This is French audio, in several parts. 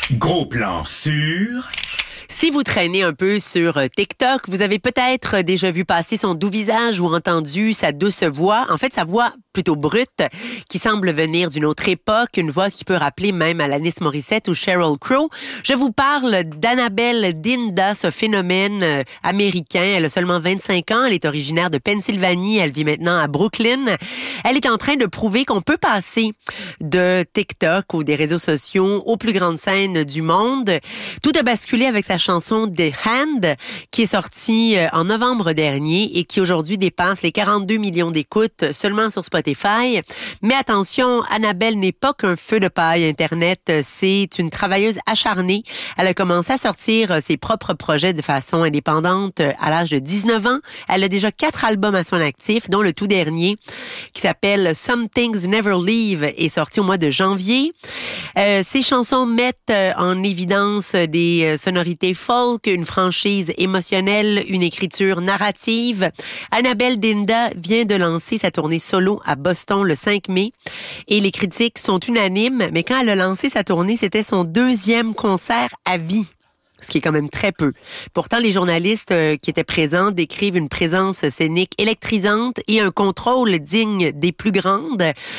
Gros plan sur... Si vous traînez un peu sur TikTok, vous avez peut-être déjà vu passer son doux visage ou entendu sa douce voix. En fait, sa voix plutôt brute, qui semble venir d'une autre époque, une voix qui peut rappeler même Alanis Morissette ou Sheryl Crow. Je vous parle d'Annabelle Dinda, ce phénomène américain. Elle a seulement 25 ans, elle est originaire de Pennsylvanie, elle vit maintenant à Brooklyn. Elle est en train de prouver qu'on peut passer de TikTok ou des réseaux sociaux aux plus grandes scènes du monde. Tout a basculé avec sa chanson The Hand, qui est sortie en novembre dernier et qui aujourd'hui dépasse les 42 millions d'écoutes seulement sur Spotify. Mais attention, Annabelle n'est pas qu'un feu de paille Internet, c'est une travailleuse acharnée. Elle a commencé à sortir ses propres projets de façon indépendante à l'âge de 19 ans. Elle a déjà 4 albums à son actif, dont le tout dernier, qui s'appelle Some Things Never Leave, est sorti au mois de janvier. Ses chansons mettent en évidence des sonorités folk, une franchise émotionnelle, une écriture narrative. Annabelle Dinda vient de lancer sa tournée solo à Boston le 5 mai et les critiques sont unanimes, mais quand elle a lancé sa tournée, c'était son 2e concert à vie. Ce qui est quand même très peu. Pourtant, les journalistes qui étaient présents décrivent une présence scénique électrisante et un contrôle digne des plus grandes.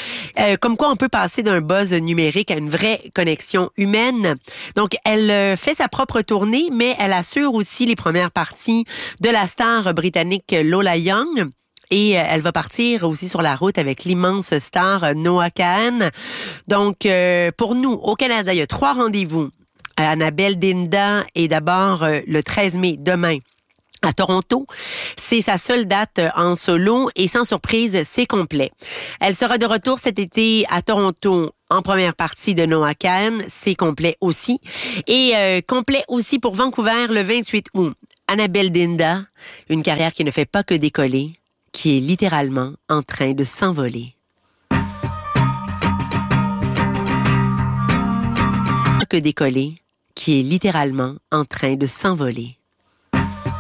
Comme quoi, on peut passer d'un buzz numérique à une vraie connexion humaine. Donc, elle fait sa propre tournée, mais elle assure aussi les premières parties de la star britannique Lola Young. Et elle va partir aussi sur la route avec l'immense star Noah Kahan. Donc, pour nous, au Canada, il y a 3 rendez-vous. Annabelle Dinda est d'abord le 13 mai, demain, à Toronto. C'est sa seule date en solo et sans surprise, c'est complet. Elle sera de retour cet été à Toronto en première partie de Noah Kahan. C'est complet aussi. Et complet aussi pour Vancouver le 28 août. Annabelle Dinda, une carrière qui ne fait pas que décoller, qui est littéralement en train de s'envoler. Que décoller, qui est littéralement en train de s'envoler.